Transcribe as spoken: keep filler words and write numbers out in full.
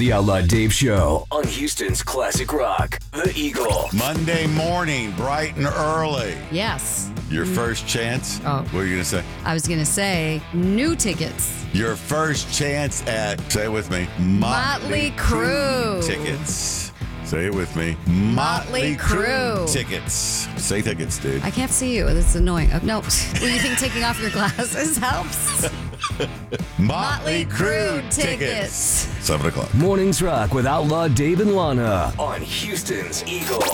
The Outlaw Dave Show on Houston's Classic Rock, The Eagle. Monday morning, bright and early. Yes. Your first chance? Oh. What are you going to say? I was going to say new tickets. Your first chance at, say it with me, Motley Crue. tickets. Say it with me. Motley Crue. tickets. Say tickets, dude. I can't see you. It's annoying. Oh, no. Well, you think taking off your glasses helps? Motley Crue tickets. Seven o'clock. Mornings Rock with Outlaw Dave and Lana on Houston's Eagle.